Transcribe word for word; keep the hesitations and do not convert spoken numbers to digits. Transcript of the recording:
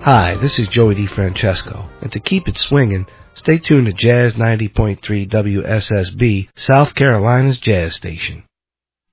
Hi, this is Joey DeFrancesco, and to keep it swinging, stay tuned to Jazz ninety point three W S S B, South Carolina's jazz station.